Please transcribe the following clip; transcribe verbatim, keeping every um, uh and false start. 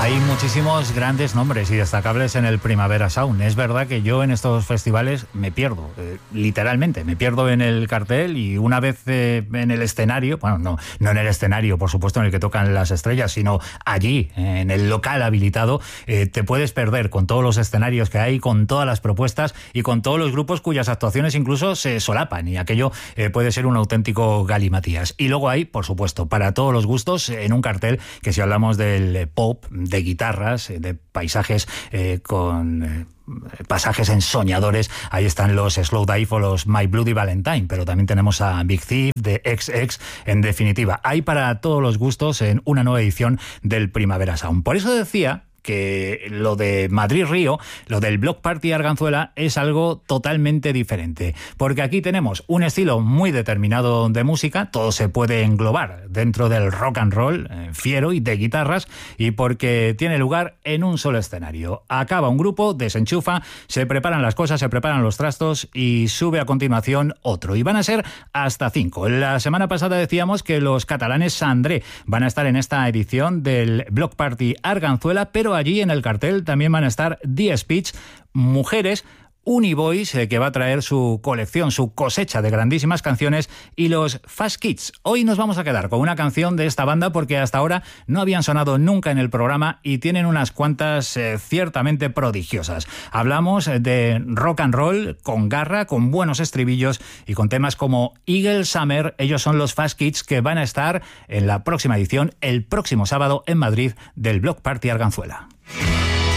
Hay muchísimos grandes nombres y destacables en el Primavera Sound. Es verdad que yo en estos festivales me pierdo, eh, literalmente, me pierdo en el cartel y una vez eh, en el escenario, bueno, no, no en el escenario, por supuesto, en el que tocan las estrellas, sino allí, en el local habilitado, eh, te puedes perder con todos los escenarios que hay, con todas las propuestas y con todos los grupos cuyas actuaciones incluso se solapan, y aquello eh, puede ser un auténtico galimatías. Y luego hay, por supuesto, para todos los gustos, en un cartel que, si hablamos del pop, de guitarras, de paisajes eh, con eh, pasajes ensoñadores, ahí están los Slowdive o los My Bloody Valentine, pero también tenemos a Big Thief, de equis equis, en definitiva, hay para todos los gustos en una nueva edición del Primavera Sound. Por eso decía que lo de Madrid-Río, lo del Block Party Arganzuela, es algo totalmente diferente, porque aquí tenemos un estilo muy determinado de música, todo se puede englobar dentro del rock and roll eh, fiero y de guitarras, y porque tiene lugar en un solo escenario. Acaba un grupo, desenchufa, se preparan las cosas, se preparan los trastos y sube a continuación otro, y van a ser hasta cinco. La semana pasada decíamos que los catalanes Sandré van a estar en esta edición del Block Party Arganzuela, pero allí en el cartel también van a estar The Speech, mujeres, Univoice, eh, que va a traer su colección, su cosecha de grandísimas canciones, y los Fast Kids. Hoy nos vamos a quedar con una canción de esta banda porque hasta ahora no habían sonado nunca en el programa y tienen unas cuantas eh, ciertamente prodigiosas. Hablamos de rock and roll con garra, con buenos estribillos y con temas como Eagle Summer. Ellos son los Fast Kids, que van a estar en la próxima edición, el próximo sábado, en Madrid, del Block Party Arganzuela.